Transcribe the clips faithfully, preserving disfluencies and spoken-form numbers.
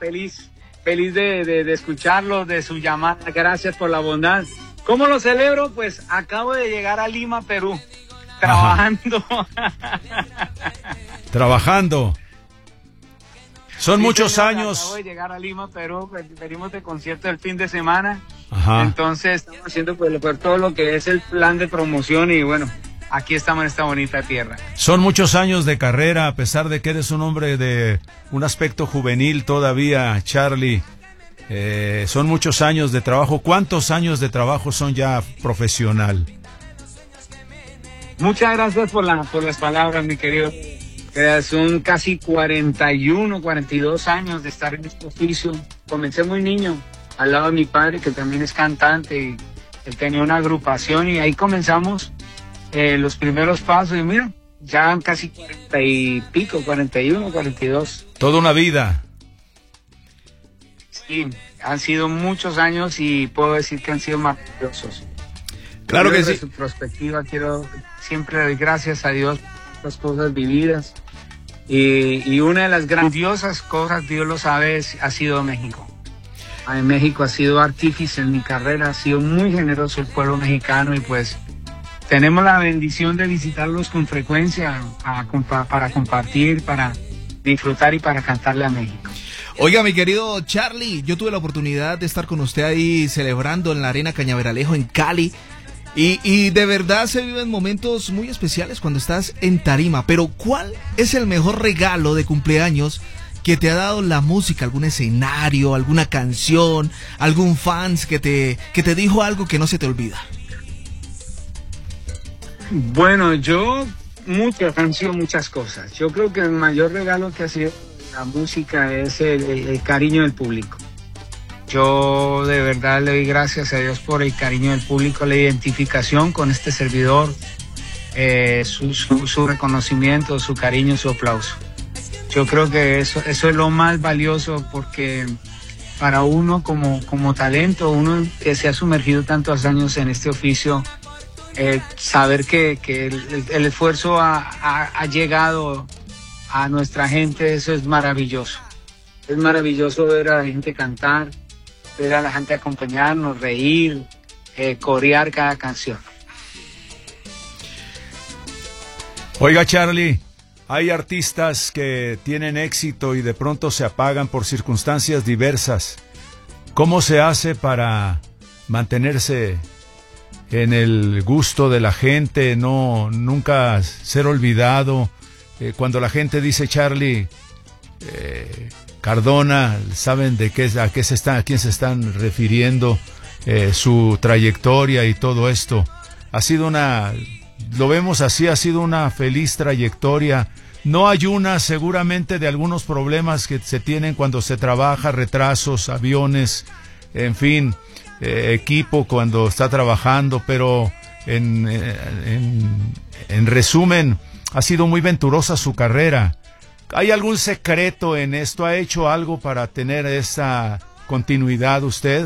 feliz, feliz de, de, de escucharlo, de su llamada. Gracias por la bondad. ¿Cómo lo celebro? Pues acabo de llegar a Lima, Perú, trabajando. Trabajando. Son Sí, muchos señor, años. Acabo de llegar a Lima, Perú, pues, venimos de concierto el fin de semana. Ajá. Entonces estamos haciendo pues, por todo lo que es el plan de promoción y bueno, aquí estamos en esta bonita tierra. Son muchos años de carrera, a pesar de que eres un hombre de un aspecto juvenil todavía, Charly. Eh, son muchos años de trabajo. ¿Cuántos años de trabajo son ya profesional? Muchas gracias por, la, por las palabras, mi querido. Eh, son casi cuarenta y uno, cuarenta y dos años de estar en este oficio. Comencé muy niño, al lado de mi padre, que también es cantante, y él tenía una agrupación y ahí comenzamos eh, los primeros pasos. Y mira, ya casi cuarenta y pico, cuarenta y uno, cuarenta y dos. Toda una vida. Sí, han sido muchos años y puedo decir que han sido maravillosos. Claro que sí. En su perspectiva, quiero siempre dar gracias a Dios por las cosas vividas. Y, y una de las grandiosas cosas, Dios lo sabe, es, ha sido México. En México ha sido artífice en mi carrera, ha sido muy generoso el pueblo mexicano y pues tenemos la bendición de visitarlos con frecuencia a, a, para compartir, para disfrutar y para cantarle a México. Oiga, mi querido Charly, yo tuve la oportunidad de estar con usted ahí celebrando en la Arena Cañaveralejo en Cali y, y de verdad se viven momentos muy especiales cuando estás en tarima, pero ¿cuál es el mejor regalo de cumpleaños que te ha dado la música? ¿Algún escenario, alguna canción, algún fans que te, que te dijo algo que no se te olvida? Bueno, yo, muchas han sido muchas cosas. Yo creo que el mayor regalo que ha sido la música es el, el, el cariño del público. Yo de verdad le doy gracias a Dios por el cariño del público, la identificación con este servidor, eh, su, su, su reconocimiento, su cariño, su aplauso. Yo creo que eso, eso es lo más valioso porque para uno como, como talento, uno que se ha sumergido tantos años en este oficio, eh, saber que, que el, el esfuerzo ha, ha, ha llegado a nuestra gente, eso es maravilloso. Es maravilloso ver a la gente cantar, ver a la gente acompañarnos, reír, eh, corear cada canción. Oiga, Charly, hay artistas que tienen éxito y de pronto se apagan por circunstancias diversas. ¿Cómo se hace para mantenerse en el gusto de la gente, no nunca ser olvidado? Eh, cuando la gente dice Charly eh, Cardona, saben de qué, a qué se están, a quién se están refiriendo, eh, su trayectoria y todo esto. Ha sido una, lo vemos así, ha sido una feliz trayectoria. No hay una, seguramente, de algunos problemas que se tienen cuando se trabaja, retrasos, aviones, en fin, eh, equipo cuando está trabajando, pero en, en, en resumen, ha sido muy venturosa su carrera. ¿Hay algún secreto en esto? ¿Ha hecho algo para tener esa continuidad usted?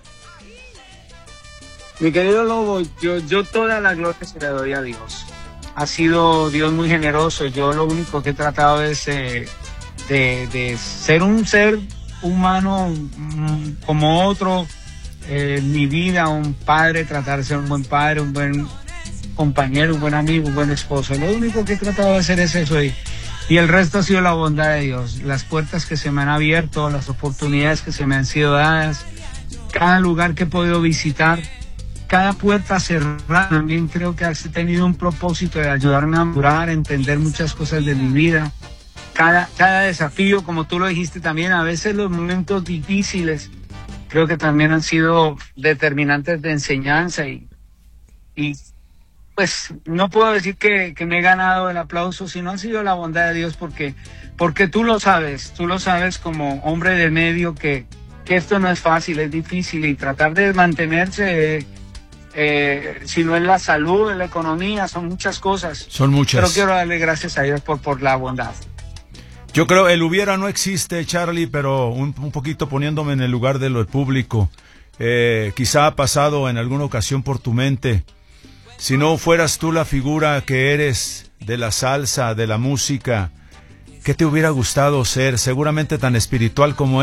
Mi querido Lobo, yo, yo toda la gloria se la doy a Dios. Ha sido Dios muy generoso. Yo lo único que he tratado es eh, de, de ser un ser humano mm, como otro. Eh, en mi vida, un padre, tratar de ser un buen padre, un buen compañero, un buen amigo, un buen esposo. Lo único que he tratado de hacer es eso. Y, y el resto ha sido la bondad de Dios. Las puertas que se me han abierto, las oportunidades que se me han sido dadas, cada lugar que he podido visitar, cada puerta cerrada. También creo que ha tenido un propósito de ayudarme a madurar, a entender muchas cosas de mi vida. Cada, cada desafío, como tú lo dijiste también, a veces los momentos difíciles creo que también han sido determinantes de enseñanza y, y pues no puedo decir que, que me he ganado el aplauso, sino ha sido la bondad de Dios porque, porque tú lo sabes, tú lo sabes como hombre de medio que, que esto no es fácil, es difícil y tratar de mantenerse, eh, si no es la salud, es la economía, son muchas cosas. Son muchas. Pero quiero darle gracias a Dios por, por la bondad. Yo creo el hubiera no existe, Charly, pero un, un poquito poniéndome en el lugar de lo público. Eh, quizá ha pasado en alguna ocasión por tu mente. Si no fueras tú la figura que eres de la salsa, de la música, ¿qué te hubiera gustado ser? Seguramente tan espiritual como